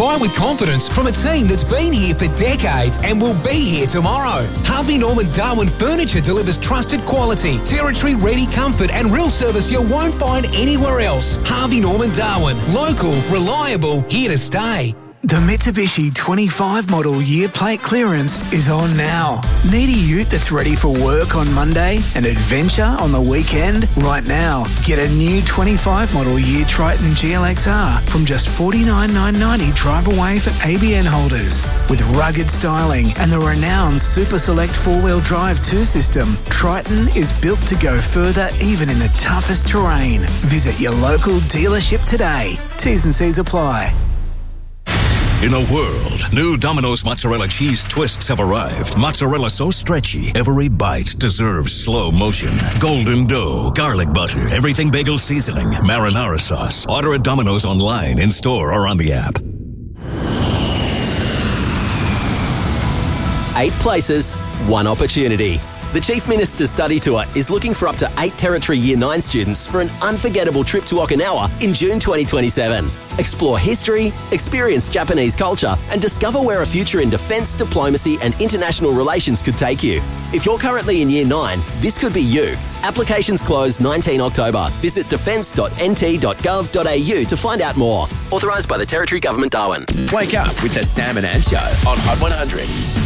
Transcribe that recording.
Buy with confidence from a team that's been here for decades and will be here tomorrow. Harvey Norman Darwin Furniture delivers trusted quality, territory-ready comfort and real service you won't find anywhere else. Harvey Norman Darwin. Local, reliable, here to stay. The Mitsubishi 25 model year plate clearance is on now. Need a ute that's ready for work on Monday and adventure on the weekend? Right now, get a new 25 model year Triton GLXR from just $49,990 drive away for ABN holders. With rugged styling and the renowned Super Select 4-wheel drive 2 system, Triton is built to go further even in the toughest terrain. Visit your local dealership today. T's and C's apply. In a world, new Domino's mozzarella cheese twists have arrived. Mozzarella so stretchy, every bite deserves slow motion. Golden dough, garlic butter, everything bagel seasoning, marinara sauce. Order at Domino's online, in store, or on the app. 8 places, 1 opportunity. The Chief Minister's Study Tour is looking for up to 8 Territory Year 9 students for an unforgettable trip to Okinawa in June 2027. Explore history, experience Japanese culture, and discover where a future in defence, diplomacy and international relations could take you. If you're currently in Year 9, this could be you. Applications close 19 October. Visit defence.nt.gov.au to find out more. Authorised by the Territory Government, Darwin. Wake up with the Sam and Ant Show on Hot 100.